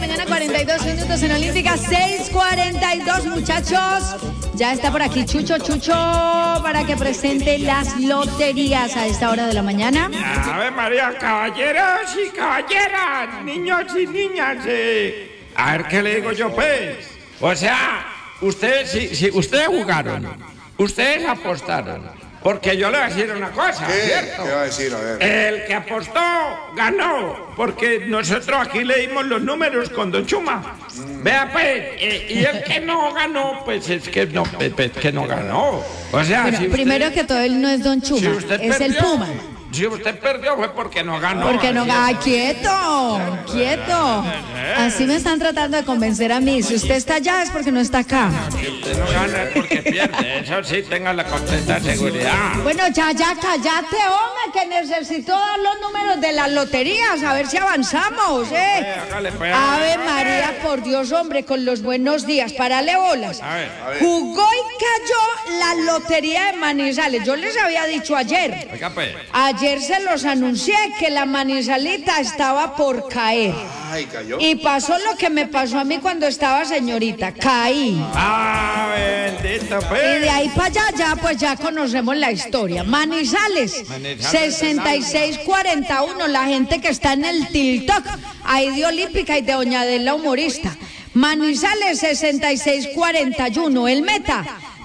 mañana, 42 minutos en Olímpica, 6:42, muchachos. Ya está por aquí Chucho para que presente las loterías a esta hora de la mañana. Ave María, caballeros y caballeras, niños y niñas. A ver qué le digo yo, pues. O sea, ustedes, si ustedes jugaron, ustedes apostaron. Porque yo le voy a decir una cosa, ¿cierto? ¿Qué va a decir? A ver. El que apostó ganó, porque nosotros aquí leímos los números con Don Chuma. Vea pues, y el que no ganó, pues es que no, que no ganó. O sea, bueno, si primero que todo, él no es Don Chuma, usted es perdió, el Puma. Si usted perdió fue porque no ganó. Porque no ganó. ¡Quieto! Así me están tratando de convencer a mí. Si usted está allá es porque no está acá. Si usted no gana es porque pierde. Eso sí, tenga la completa seguridad. Bueno, ya, cállate, hombre, que necesito dar los números de las loterías, a ver si avanzamos, Hágale, pues. Ave María, por Dios, hombre, con los buenos días, párale bolas. A ver. Jugó y cayó la lotería de Manizales. Yo les había dicho ayer. Oiga, pues. Ayer se los anuncié que la Manizalita estaba por caer. Ay, cayó. Y pasó lo que me pasó a mí cuando estaba señorita, caí. Ah, bendito, pues. Y de ahí para allá, pues ya conocemos la historia. Manizales, 6641, la gente que está en el TikTok, ahí de Olímpica y de Doña Adela humorista. Manizales, 6641, el Meta,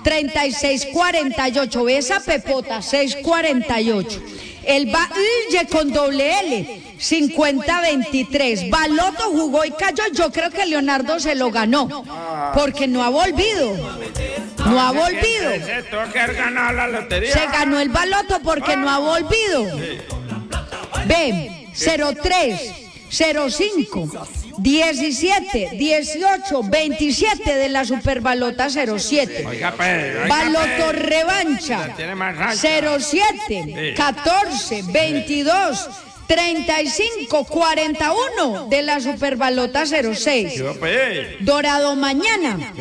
3648, ve esa pepota, 648. El Valle con doble L, 5023. Baloto jugó y cayó. Yo creo que Leonardo se lo ganó, porque no ha volvido. No ha volvido. Se tuvo que haber ganado la lotería. Se ganó el baloto porque no ha volvido. Ve, 03, 05, 17, 18, 27 de la Superbalota 07. Oiga, pues. Baloto revancha, La tiene más ancha. 07, 14, 22, 35, 41 de la Superbalota 06. Yo, pues. Dorado mañana,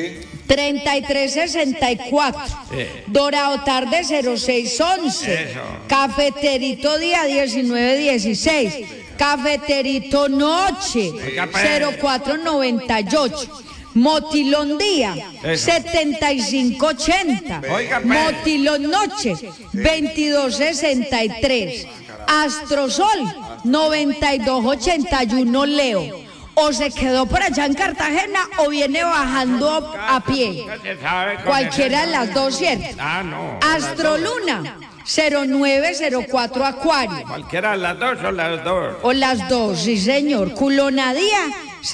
3364. Dorado tarde, 0611. Eso. Cafeterito día, 1916. Cafeterito noche, Oiga, pues. 0498. Motilón día, Eso. 7580. Oiga, pues. Motilón noche, 2263. Astrosol, 9281 Leo. O se quedó por allá en Cartagena o viene bajando a pie. No se sabe con Cualquiera ese- de las dos, ¿cierto? Ah, no. Astroluna, 0904 Acuario. Cualquiera de las dos o las dos. O las dos, sí señor. Culonadía,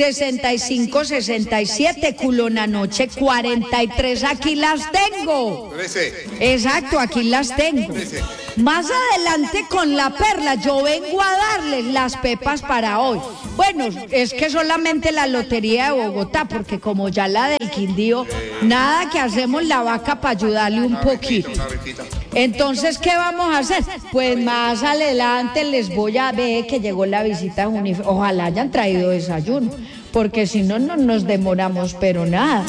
6567. Culona noche, 43. Aquí las tengo. 13. Exacto, aquí las tengo. Más adelante con la perla, yo vengo a darles las pepas para hoy. Bueno, es que solamente la lotería de Bogotá, porque como ya la del Quindío, nada que hacemos la vaca para ayudarle un poquito. Una rifita. Entonces, ¿qué vamos a hacer? Pues más adelante les voy a ver que llegó la visita de Unifor. Ojalá hayan traído desayuno, porque si no, no nos demoramos, pero nada.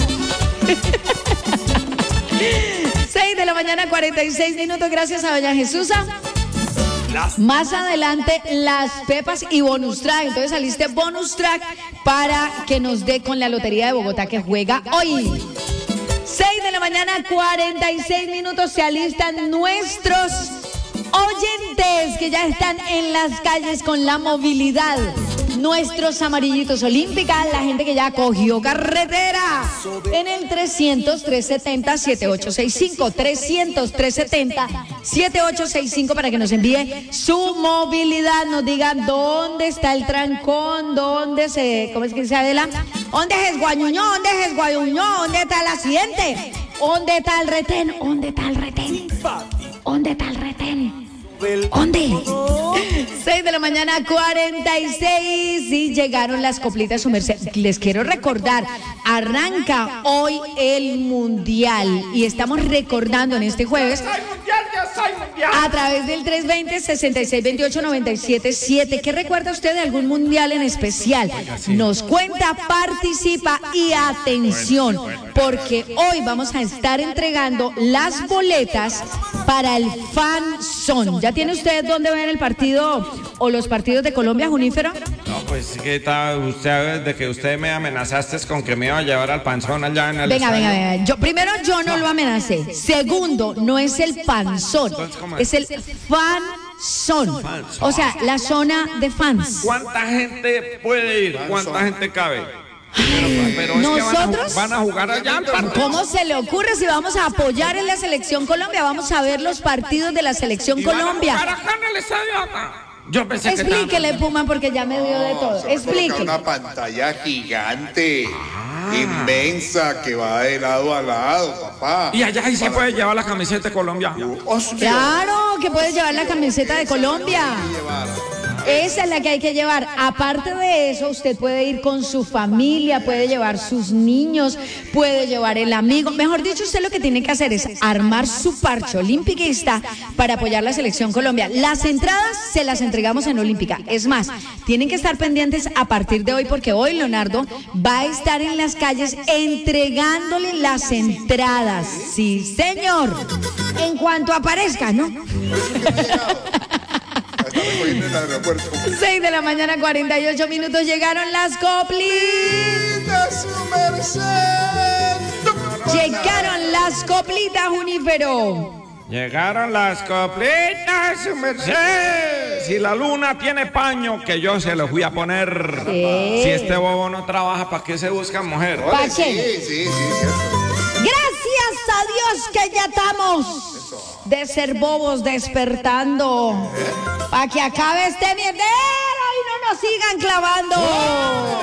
6 de la mañana, 46 minutos, gracias a doña Jesusa. Más adelante las pepas y bonus track. Entonces saliste bonus track para que nos dé con la lotería de Bogotá que juega hoy. 6 de la mañana, 46 minutos, se alistan nuestros oyentes que ya están en las calles con la movilidad. Nuestros amarillitos olímpicas, la gente que ya cogió carretera en el 300-370-7865, 300-370-7865 para que nos envíe su movilidad, nos digan dónde está el trancón, dónde se, ¿cómo es que dice Adela? ¿Dónde es Guañuñó? ¿Dónde es Guayuñó? ¿Dónde está el accidente? ¿Dónde está el retén? ¿Dónde está el retén? ¿Dónde está el retén? ¿Dónde? 6 de la mañana, 46 y llegaron las coplitas su merced. Les quiero recordar, arranca hoy el Mundial y estamos recordando en este jueves a través del 320-6628-977. ¿Qué recuerda usted de algún Mundial en especial? Nos cuenta, participa y atención, porque hoy vamos a estar entregando las boletas para el Fan Zone. ¿Ya tiene usted dónde ver el partido o los partidos de Colombia, Junífero? No, pues qué tal usted, de que usted me amenazaste con que me iba a llevar al panzón allá en el Venga, estadio. venga. Yo no lo amenacé. Segundo, no es el panzón, Entonces, ¿cómo es el fanzón. O sea, la zona de fans. ¿Cuánta gente puede ir? ¿Cuánta gente cabe? Pero es que Nosotros- van a jugar allá al partido. ¿Cómo se le ocurre si vamos a apoyar en la Selección Colombia? Vamos a ver los partidos de la Selección ¿Y van a jugar Colombia. acá en el estadio acá? Yo pensé que Explíquele, Puma, porque ya me dio de todo. Se va a colocar Explíquele. una pantalla gigante, inmensa, que va de lado a lado, papá. Y allá ahí se puede llevar la camiseta de Colombia. Hostia. Claro, que puedes llevar la camiseta de Colombia. Esa es la que hay que llevar. Aparte de eso, usted puede ir con su familia, puede llevar sus niños, puede llevar el amigo. Mejor dicho, usted lo que tiene que hacer es armar su parche olimpiquista para apoyar la Selección Colombia. Las entradas se las entregamos en Olímpica. Es más, tienen que estar pendientes a partir de hoy porque hoy Leonardo va a estar en las calles entregándole las entradas. Sí, señor. En cuanto aparezca, ¿no? Está recogiendo en el aeropuerto. 6 de la mañana, 48 minutos. Llegaron las coplitas. ¡Linda su merced! Llegaron las coplitas, Junífero. Llegaron las coplitas, su merced. Si la luna tiene paño, que yo se lo fui a poner. Sí. Si este bobo no trabaja, ¿para qué se busca mujer? ¿Pa' Sí, qué? sí, cierto. Gracias a Dios que ya estamos de ser bobos despertando. Para que acabe este mierdero y no nos sigan clavando.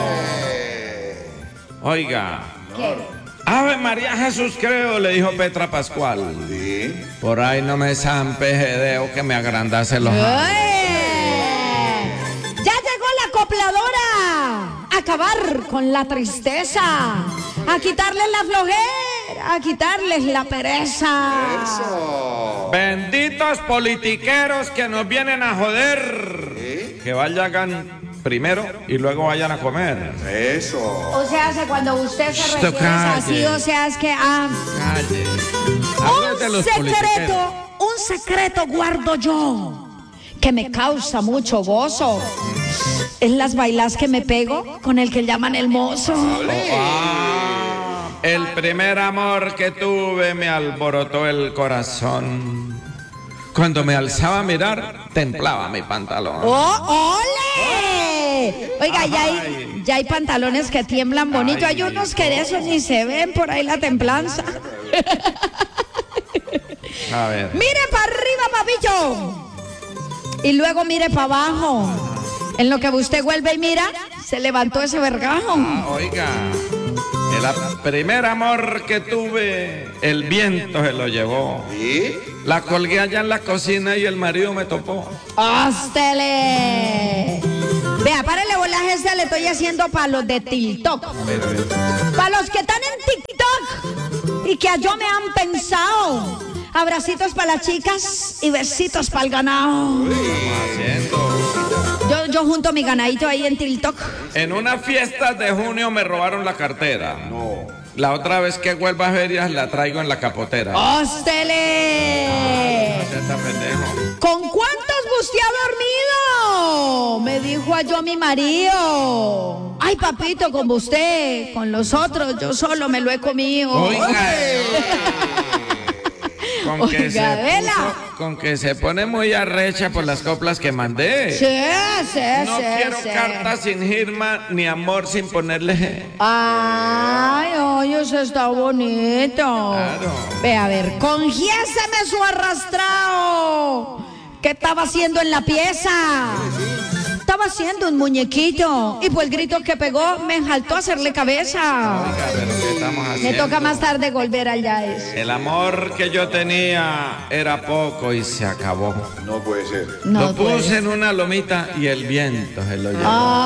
Oiga, ¿Qué? Ave María Jesús creo, le dijo Petra Pascual. Sí. Por ahí no me zampe jedeo que me agrandase los ojos. ¡Eh! ¡Ya llegó la acopladora! A acabar con la tristeza, a quitarles la flojera, a quitarles la pereza. Eso. Benditos politiqueros que nos vienen a joder. Que vayan primero y luego vayan a comer. Eso. O sea, cuando usted se Esto refiere así, calle. o sea, es que Calle. Hablo de un los politiqueros. secreto guardo yo que me causa mucho gozo. Es las bailas que me pego con el que llaman el mozo. El primer amor que tuve me alborotó el corazón. Cuando me alzaba a mirar, templaba mi pantalón. ¡Oh, ole! Oiga, ya hay pantalones que tiemblan bonito. Hay unos que esos ni se ven por ahí la templanza. A ver. Mire para arriba, papillo. Y luego mire para abajo. En lo que usted vuelve y mira, se levantó ese vergajo. Oiga, el primer amor que tuve, el viento se lo llevó. ¿Y? La colgué allá en la cocina y el marido me topó. ¡Hóstele! Vea, párele volaje, le estoy haciendo para los de TikTok. Para los que están en TikTok y que a yo me han pensado. Abracitos para las chicas y besitos para el ganado. Yo junto mi ganadito ahí en TikTok. En una fiesta de junio me robaron la cartera. No. La otra vez que vuelva a ferias la traigo en la capotera. ¡Hóstele! Ese está pendejo. ¿Con cuántos usted ha dormido? Me dijo yo mi marido. Ay, papito, como usted, con los otros, yo solo me lo he comido. Oiga. Con que, Oiga, vela. con que se pone muy arrecha por las coplas que mandé. Sí. No quiero cartas sin firma ni amor sin ponerle G. Ay, oye, eso está bonito. Claro. Ve a ver, congiéseme su arrastrado. ¿Qué estaba haciendo en la pieza? Estaba haciendo un muñequito y pues el grito que pegó me saltó a hacerle cabeza. Oiga, pero ¿qué estamos Me haciendo? toca más tarde volver allá. El amor que yo tenía era poco y se acabó. No puede ser. No, Lo puse pues. en una lomita y el viento se lo llevó.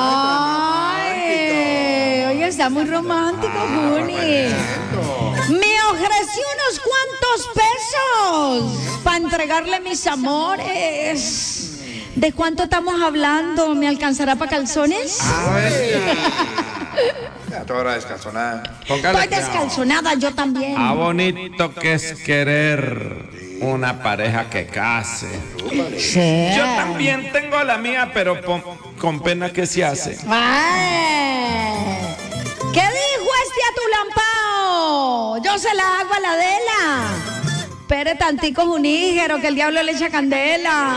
Ay, oye, está muy romántico, Juni. Me ofreció unos cuantos pesos para entregarle mis amores. ¿De cuánto estamos hablando? ¿Me alcanzará para calzones? A ver, Ya toda hora descalzonada. póngale Estoy cuidado. descalzonada, yo también. Ah, bonito que es querer una pareja que case. Sí. Yo también tengo la mía, pero con pena que se hace. Ay, ¿qué dijo este atulampao? Yo se la hago a la Adela. Espere tantico Junígero, que el diablo le echa candela.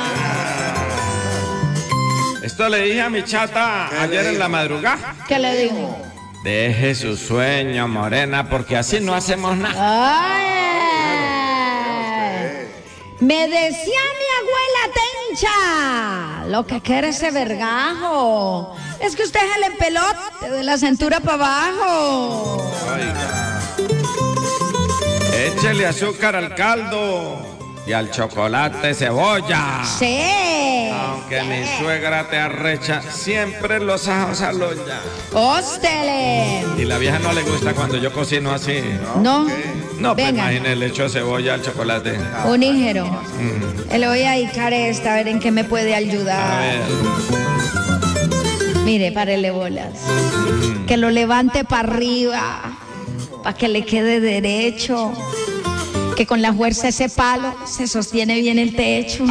Esto le dije a mi chata ayer en la madrugada. ¿Qué le dijo? Deje su sueño, morena, porque así no hacemos nada. Ay, me decía mi abuela Tencha, lo que quiere ese vergajo es que usted es el empelote de la cintura para abajo. Oiga. Échele azúcar al caldo y al chocolate cebolla. Sí. Aunque mi suegra te arrecha, siempre los ajos al olla. Hóstele. Y la vieja no le gusta cuando yo cocino así. No. No, pues Venga. imagínese, le echo cebolla al chocolate. Unígero. Le voy a dedicar esta, a ver en qué me puede A ayudar. ver. Mire, párele bolas. Que lo levante para arriba, para que le quede derecho. Que con la fuerza de ese palo se sostiene bien el techo.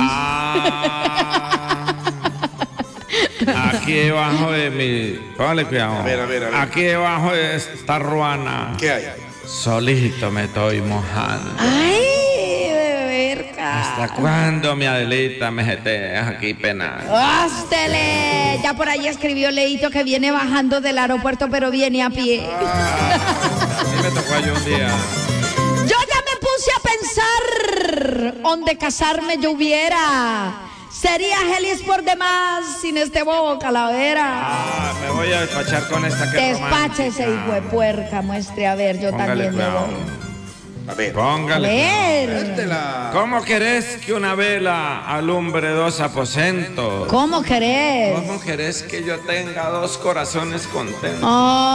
Aquí debajo de mi... Póngale cuidado. A ver. Aquí debajo de esta ruana. ¿Qué hay? Solito me estoy mojando. Ay, beberca. ¿Hasta cuándo, mi Adelita, me jeteas aquí penal? ¡Hóstele! Ya por ahí escribió Leito que viene bajando del aeropuerto, pero viene a pie. Así me tocó yo un día. Yo ya me puse a pensar, donde casarme yo hubiera. Sería feliz por demás sin este bobo calavera. Me voy a despachar con esta que Despáchese, hijo de puerca, muestre a ver, yo Póngale también me cuidado. voy. A ver. A Póngale. ver, Suéltela. ¿Cómo querés que una vela alumbre dos aposentos? ¿cómo querés? ¿Cómo querés que yo tenga dos corazones contentos?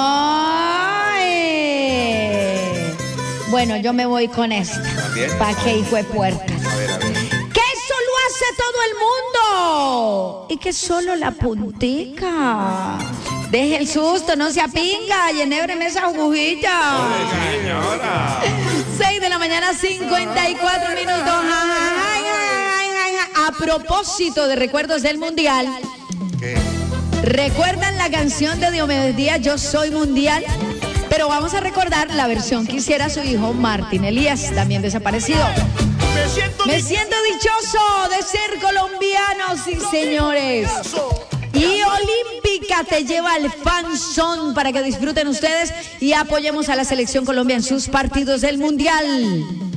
Ay. Bueno, yo me voy con esta. Bien. ¿Pa' qué, hijo de puercas? A ver. Que eso lo hace todo el mundo y que solo la puntica. Deje el susto, no se apinga y enhébreme esa agujita. Señora. 6 de la mañana, 54 minutos. A propósito de recuerdos del mundial, ¿Qué? ¿recuerdan la canción de Diomedes Díaz, Yo Soy Mundial? Pero vamos a recordar la versión que hiciera su hijo Martín Elías, también desaparecido. Me siento dichoso de ser colombiano, sí señores. Y Olímpica te lleva al fanzón para que disfruten ustedes y apoyemos a la selección Colombia en sus partidos del mundial.